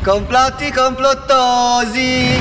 Complotti complottosi!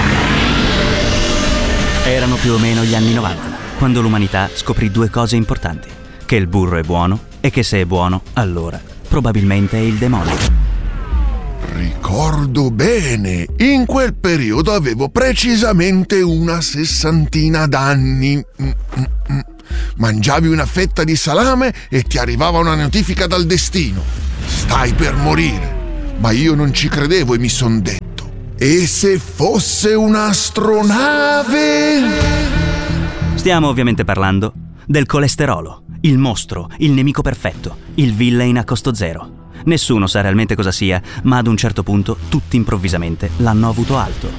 Erano più o meno gli anni 90, quando l'umanità scoprì due cose importanti: che il burro è buono e che se è buono, allora probabilmente è il demonio. Ricordo bene, in quel periodo avevo precisamente una 60 d'anni. Mangiavi una fetta di salame e ti arrivava una notifica dal destino: stai per morire. Ma io non ci credevo e mi son detto: e se fosse un'astronave? Stiamo ovviamente parlando del colesterolo, il mostro, il nemico perfetto, il villain a costo zero. Nessuno sa realmente cosa sia, ma ad un certo punto tutti improvvisamente l'hanno avuto alto.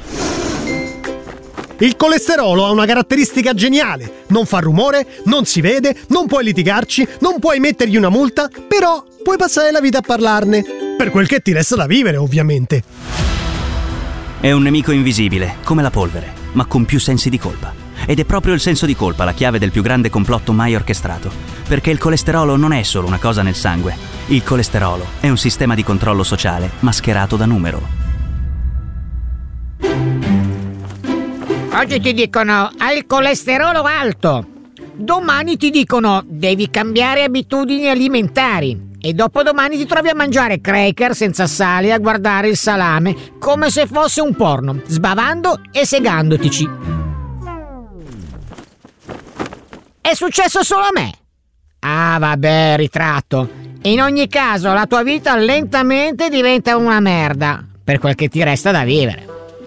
Il colesterolo ha una caratteristica geniale: non fa rumore, non si vede, non puoi litigarci, non puoi mettergli una multa, però puoi passare la vita a parlarne. Per quel che ti resta da vivere, ovviamente. È un nemico invisibile, come la polvere, ma con più sensi di colpa. Ed è proprio il senso di colpa la chiave del più grande complotto mai orchestrato, perché il colesterolo non è solo una cosa nel sangue. Il colesterolo è un sistema di controllo sociale mascherato da numero. Oggi ti dicono hai il colesterolo alto, domani ti dicono devi cambiare abitudini alimentari e dopodomani ti trovi a mangiare cracker senza sale e a guardare il salame come se fosse un porno, sbavando e segandotici. È successo solo a me? Ah vabbè, ritratto. In ogni caso la tua vita lentamente diventa una merda, per quel che ti resta da vivere.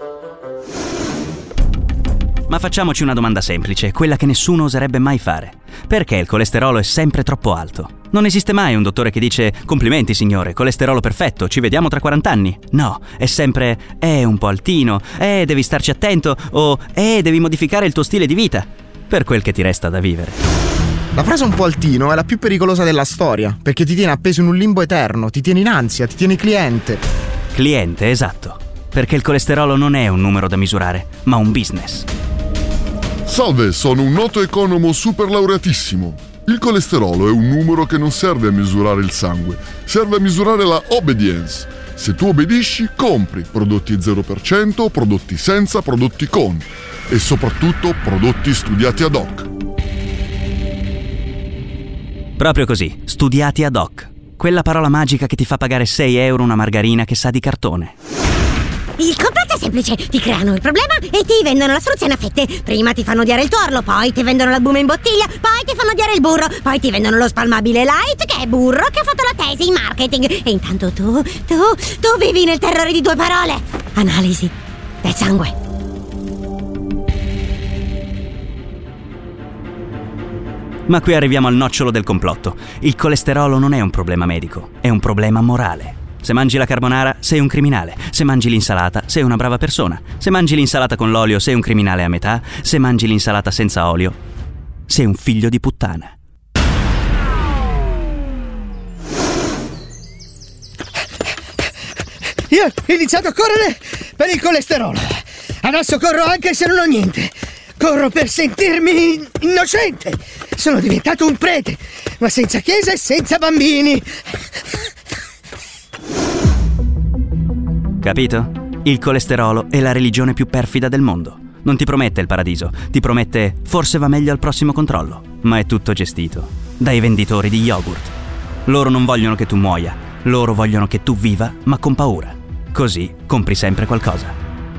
Ma facciamoci una domanda semplice, quella che nessuno oserebbe mai fare. Perché il colesterolo è sempre troppo alto? Non esiste mai un dottore che dice complimenti signore, colesterolo perfetto, ci vediamo tra 40 anni. No, è sempre un po' altino, devi starci attento o devi modificare il tuo stile di vita, per quel che ti resta da vivere. La frase un po' altino è la più pericolosa della storia, perché ti tiene appeso in un limbo eterno, ti tiene in ansia, ti tiene cliente. Cliente, esatto. Perché il colesterolo non è un numero da misurare, ma un business. Salve, sono un noto economo super laureatissimo. Il colesterolo è un numero che non serve a misurare il sangue, serve a misurare la obedience. Se tu obbedisci, compri prodotti 0%, prodotti senza, prodotti con e soprattutto prodotti studiati ad hoc. Proprio così, studiati ad hoc. Quella parola magica che ti fa pagare 6 euro una margarina che sa di cartone. Il complotto è semplice: ti creano il problema e ti vendono la soluzione a fette. Prima ti fanno odiare il tuorlo, poi ti vendono l'albume in bottiglia, poi ti fanno odiare il burro, poi ti vendono lo spalmabile light che è burro che ha fatto la tesi in marketing. E intanto tu vivi nel terrore di due parole: analisi del sangue. Ma qui arriviamo al nocciolo del complotto. Il colesterolo non è un problema medico, è un problema morale. Se mangi la carbonara, sei un criminale. Se mangi l'insalata, sei una brava persona. Se mangi l'insalata con l'olio, sei un criminale a metà. Se mangi l'insalata senza olio, sei un figlio di puttana. Io ho iniziato a correre per il colesterolo. Adesso corro anche se non ho niente. Corro per sentirmi innocente. Sono diventato un prete, ma senza chiesa e senza bambini. Capito? Il colesterolo è la religione più perfida del mondo. Non ti promette il paradiso, ti promette forse va meglio al prossimo controllo, ma è tutto gestito dai venditori di yogurt. Loro non vogliono che tu muoia, loro vogliono che tu viva, ma con paura. Così compri sempre qualcosa.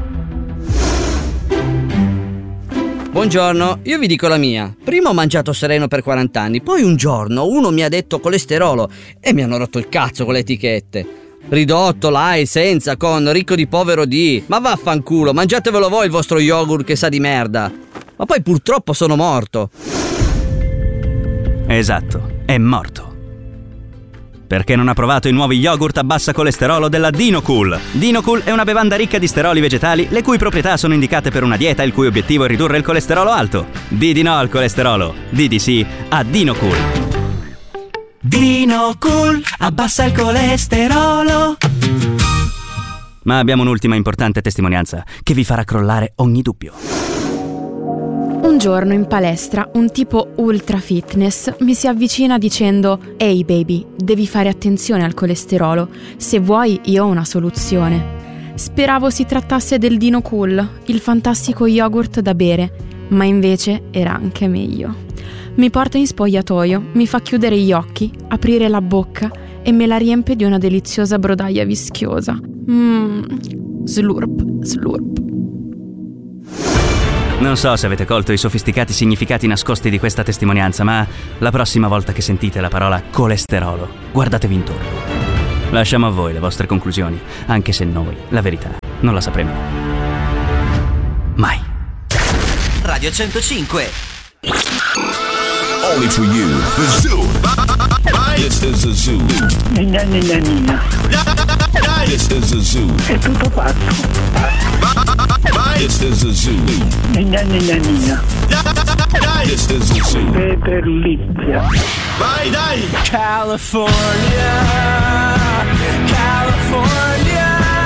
Buongiorno, io vi dico la mia. Prima ho mangiato sereno per 40 anni, poi un giorno uno mi ha detto colesterolo e mi hanno rotto il cazzo con le etichette. Ridotto, light, senza, con, ricco di, povero di. Ma vaffanculo, mangiatevelo voi il vostro yogurt che sa di merda. Ma poi purtroppo sono morto. Esatto, è morto. Perché non ha provato i nuovi yogurt a bassa colesterolo della Dinocool? Dinocool è una bevanda ricca di steroli vegetali, le cui proprietà sono indicate per una dieta il cui obiettivo è ridurre il colesterolo alto. Di no al colesterolo, di sì a Dinocool. Dinocool abbassa il colesterolo. Ma abbiamo un'ultima importante testimonianza che vi farà crollare ogni dubbio. Un Un giorno in palestra un tipo ultra fitness mi si avvicina dicendo: «Ehi baby, devi fare attenzione al colesterolo, se vuoi io ho una soluzione». Speravo si trattasse del Dino Cool, il fantastico yogurt da bere, ma invece era anche meglio. Mi porta in spogliatoio, mi fa chiudere gli occhi, aprire la bocca e me la riempie di una deliziosa brodaia vischiosa. Slurp, slurp. Non so se avete colto i sofisticati significati nascosti di questa testimonianza, ma la prossima volta che sentite la parola colesterolo, guardatevi intorno. Lasciamo a voi le vostre conclusioni, anche se noi, la verità, non la sapremo mai. Radio 105. Only for you, the zoo. This is the zoo. This is the zoo. È tutto fatto. This is the zoo. This is the zoo. Peterlizia. Vai, dai! California, California.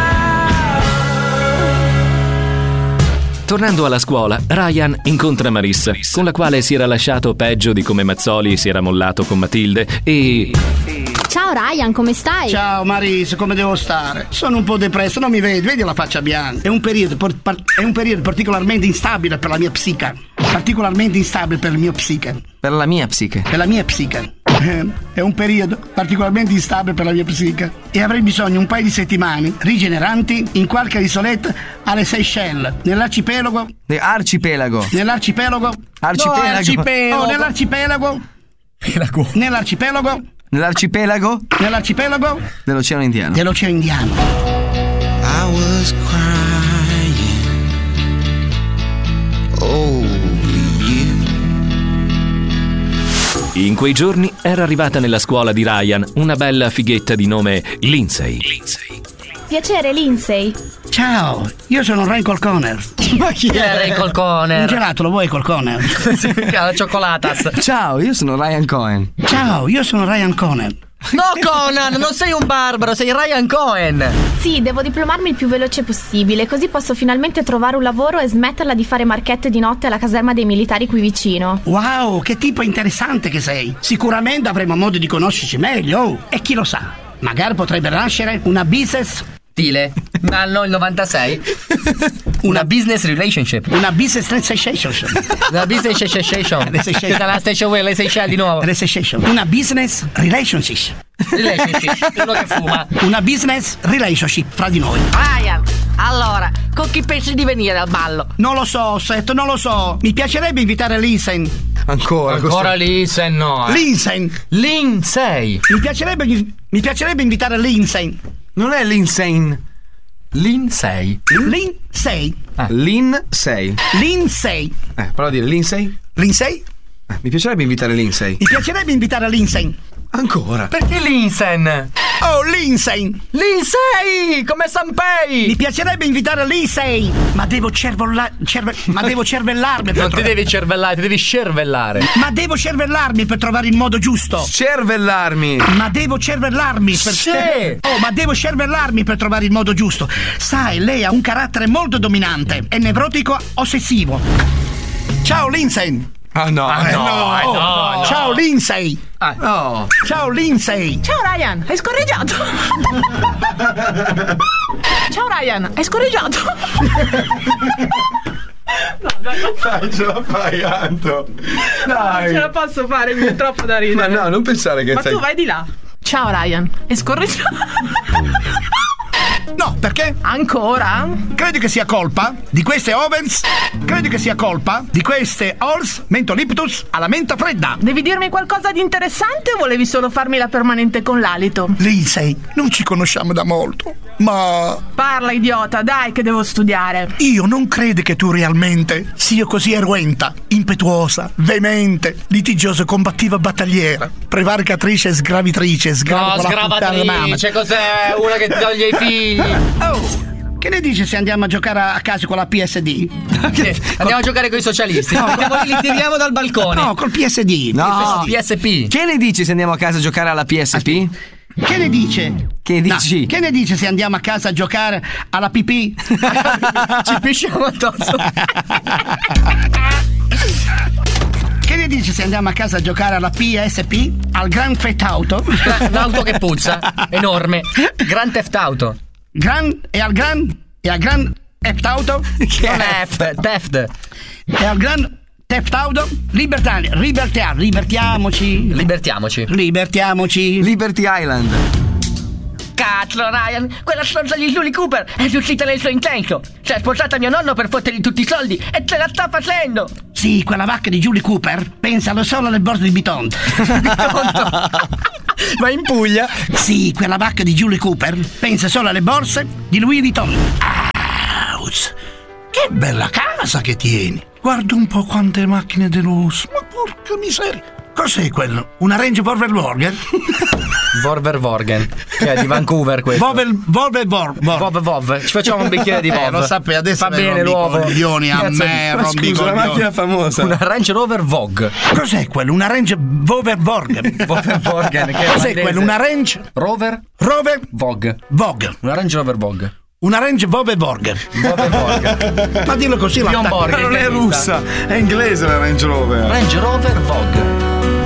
Tornando alla scuola, Ryan incontra Marissa, con la quale si era lasciato peggio di come Mazzoli si era mollato con Matilde e... Ciao Ryan, come stai? Ciao Marisa, come devo stare? Sono un po' depresso, non mi vedi la faccia bianca. È un periodo particolarmente instabile per la mia psiche. Particolarmente instabile per il mio psiche. Per la mia psiche. Per la mia psiche. È un periodo particolarmente instabile per la mia psiche e avrei bisogno un paio di settimane rigeneranti in qualche isoletta alle Seychelles, nell'arcipelago. Arcipelago. Nell'arcipelago. Arcipelago. No, arcipelago. Oh, nell'arcipelago. Nell'arcipelago. Nell'arcipelago? Nell'arcipelago dell'Oceano Indiano. Dell'Oceano Indiano. I was crying over you. In quei giorni era arrivata nella scuola di Ryan una bella fighetta di nome Lindsay. Piacere, Lindsay. Ciao, io sono Ryan Conner. Ma chi è Ryan Conner? Un gelato, lo vuoi col Conner? La cioccolatas. Ciao, io sono Ryan Cohen. Ciao, io sono Ryan Conner. No, Conan, non sei un barbaro, sei Ryan Cohen. Sì, devo diplomarmi il più veloce possibile, così posso finalmente trovare un lavoro e smetterla di fare marchette di notte alla caserma dei militari qui vicino. Wow, che tipo interessante che sei. Sicuramente avremo modo di conoscerci meglio. Oh, e chi lo sa, magari potrebbe nascere una business... Stile, anno il 96. Una business relationship. Una business relationship. Una business relationship. Dalla station web, le Seychelles di nuovo. Una business relationship. Uno che fuma. Una business relationship fra di noi. Ryan, allora, con chi pensi di venire al ballo? Non lo so, Seth, non lo so. Mi piacerebbe invitare Lindsay. Ancora Lindsay, no. Lindsay. Mi piacerebbe invitare Lindsay. Non è Lindsay. Lindsay. Lindsay. Lindsay. Lindsay. Prova a dire Lindsay. Lindsay? Mi piacerebbe invitare Lindsay. Mi piacerebbe invitare Lindsay. Ancora? Perché Lindsay? Oh, Lindsay! Lindsay! Come Sanpei! Mi piacerebbe invitare Lindsay! Ma devo cervellarmi per Non ti devi cervellare, ti devi cervellare. Ma devo cervellarmi per trovare il modo giusto. Cervellarmi! Ma devo cervellarmi per... Sì! Oh, ma devo cervellarmi per trovare il modo giusto. Sai, lei ha un carattere molto dominante. È nevrotico ossessivo. Ciao, Lindsay! No. Ciao, Lindsay! No. Ciao, Lindsay! Ciao, Ryan! Hai scorreggiato! Ciao, Ryan! Hai scorreggiato! No, dai, ce la fai, Anto! Dai! Non ce la posso fare, mi è troppo da ridere. Ma no, non pensare che Ma tu vai di là! Ciao, Ryan! Hai scorreggiato! No, perché? Ancora? Credo che sia colpa di queste ovens. Credo che sia colpa di queste Halls Mentoliptus alla menta fredda. Devi dirmi qualcosa di interessante o volevi solo farmi la permanente con l'alito? Lindsay, non ci conosciamo da molto, ma... Parla, idiota, dai che devo studiare. Io non credo che tu realmente sia così eruenta, impetuosa, veemente, litigiosa, combattiva, battagliera, prevaricatrice e sgravitrice. No, sgravatrice, cos'è? Una che toglie i figli. Oh, che ne dici se andiamo a giocare a casa con la PSD? Andiamo a giocare con i socialisti. No, li tiriamo dal balcone. No, col PSD. No, PSP. Che ne dici se andiamo a casa a giocare alla PSP? Che ne dice? Che dici? No, che ne dice se andiamo a casa a giocare alla pipì? Ci pisciamo addosso. ne dici se andiamo a casa a giocare alla PSP? Al Grand Theft Auto? L'auto che puzza, enorme. Grand Theft Auto. E al Grand Theft Auto? Non è Theft. E al Grand Theft Auto? Libertiamoci. Liberty Island. Cazzo, Ryan, quella stronza di Julie Cooper è riuscita nel suo intento. Si è sposata mio nonno per fottergli tutti i soldi e ce la sta facendo. Sì, quella vacca di Julie Cooper pensa solo alle borse di Vuitton. Ma in Puglia? Sì, quella vacca di Julie Cooper pensa solo alle borse di Louis Vuitton. Aus, che bella casa che tieni. Guarda un po' quante macchine di lusso. Ma porca miseria. Cos'è quello? Una Range Rover Vorgen? Vorgen, che è di Vancouver questo. Vov. Ci facciamo un bicchiere di Vov. Lo sapevo, adesso fa bene l'uovo. Coglioni a me, scusa, una macchina famosa. Una Range Rover Vogue. Cos'è quello? Una Range Rover Vorgen? Vorgen, che cos'è quello? Una Range Rover Vogue. Una Range Rover Vogue. Una Range Rover Vorgen. Ma dillo così, non è russa, è inglese la Range Rover. Range Rover Vogue.